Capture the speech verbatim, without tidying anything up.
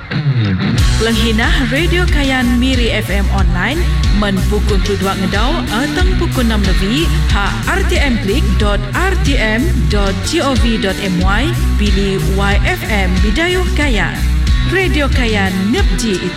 Penghinah Radio Kayan Miri F M online men pukul dua ngedau atang pukul enam lebih ha r t m klik dot r t m dot gov dot my pilih Y F M Bidayuh Kayan. Radio Kayan Nepji